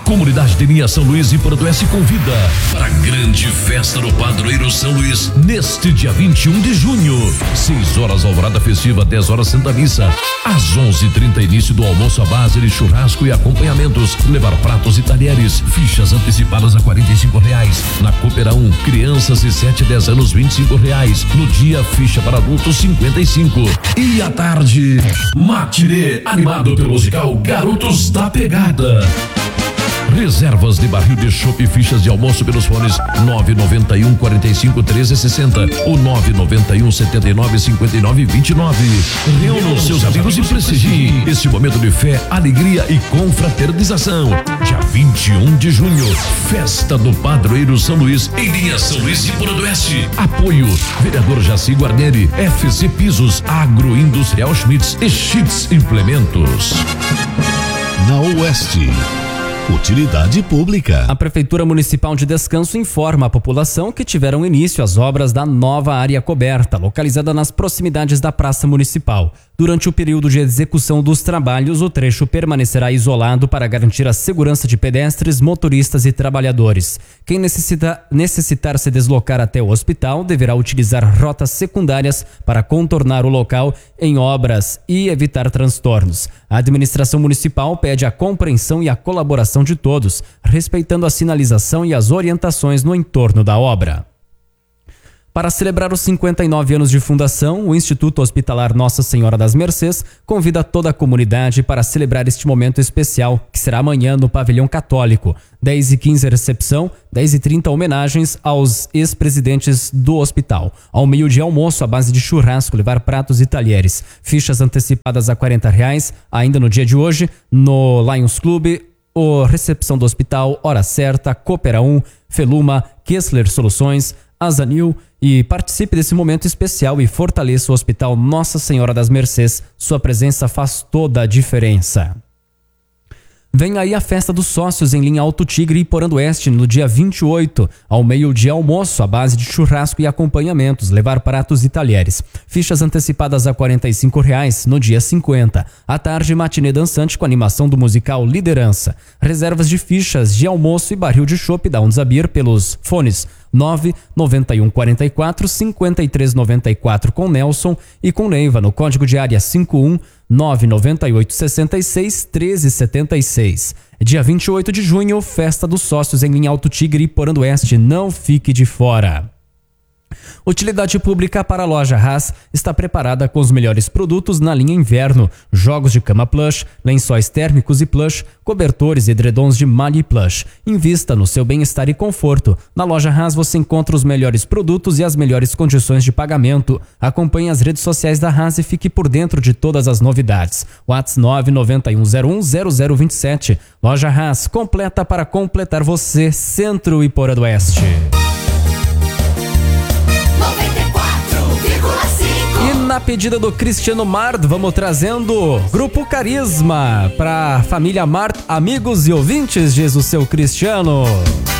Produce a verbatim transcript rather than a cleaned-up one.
comunidade de linha São Luís e Porto Oeste convida para a grande festa no Padroeiro São Luís, neste dia vinte e um de junho. seis horas alvorada festiva, dez horas Santa Missa. Às onze e trinta, início do almoço à base de churrasco e acompanhamentos. Levar pratos e talheres. Fichas antecipadas a quarenta e cinco reais. Na Coopera um, crianças de sete a dez anos, vinte e cinco reais. No dia, ficha para adultos, cinquenta e cinco. E à tarde, matinê animado pelo musical Garotos da Pegada. Reservas de barril de chopp e fichas de almoço pelos fones nove nove um, quarenta e cinco, treze sessenta ou nove nove um, setenta e nove, cinquenta e nove, vinte e nove. Reúna os seus amigos e prestigie este momento de fé, alegria e confraternização. Dia vinte e um de junho, festa do Padroeiro São Luís, em linha São Luís e Porto Oeste. Apoio: vereador Jaci Guarneri, F C Pisos, Agroindustrial Schmitz e Schmitz Implementos. Na Oeste, utilidade pública. A Prefeitura Municipal de Descanso informa a população que tiveram início as obras da nova área coberta, localizada nas proximidades da Praça Municipal. Durante o período de execução dos trabalhos, o trecho permanecerá isolado para garantir a segurança de pedestres, motoristas e trabalhadores. Quem necessita, necessitar se deslocar até o hospital deverá utilizar rotas secundárias para contornar o local em obras e evitar transtornos. A administração municipal pede a compreensão e a colaboração de todos, respeitando a sinalização e as orientações no entorno da obra. Para celebrar os cinquenta e nove anos de fundação, o Instituto Hospitalar Nossa Senhora das Mercês convida toda a comunidade para celebrar este momento especial, que será amanhã no Pavilhão Católico. dez e quinze recepção, dez e trinta homenagens aos ex-presidentes do hospital. Ao meio-dia, almoço à base de churrasco, levar pratos e talheres. Fichas antecipadas a quarenta reais, ainda no dia de hoje, no Lions Club, o recepção do hospital, hora certa, Coopera um, Feluma, Kessler Soluções, Azanil, e participe desse momento especial e fortaleça o Hospital Nossa Senhora das Mercês. Sua presença faz toda a diferença. Vem aí a festa dos sócios em linha Alto Tigre e Porã do Oeste no dia vinte e oito, ao meio-dia almoço à base de churrasco e acompanhamentos, levar pratos e talheres. Fichas antecipadas a quarenta e cinco reais no dia cinquenta. À tarde, matinê dançante com animação do musical Liderança. Reservas de fichas de almoço e barril de chopp da Unzabir pelos fones nove nove um, quarenta e quatro, cinquenta e três noventa e quatro com Nelson e com Neiva no código de área cinco um nove nove oito, sessenta e seis, treze setenta e seis. Dia vinte e oito de junho, festa dos sócios em linha Alto Tigre e Porã do Oeste. Não fique de fora. Utilidade pública para a loja Haas está preparada com os melhores produtos na linha inverno: jogos de cama plush, lençóis térmicos e plush, cobertores e edredons de malha e plush. Invista no seu bem-estar e conforto. Na loja Haas você encontra os melhores produtos e as melhores condições de pagamento. Acompanhe as redes sociais da Haas e fique por dentro de todas as novidades. WhatsApp nove nove um zero um zero zero dois sete. Loja Haas, completa para completar você, Centro e Porã do Oeste. E na pedida do Cristiano Mard, vamos trazendo Grupo Carisma para família Mard, amigos e ouvintes, diz o seu Cristiano.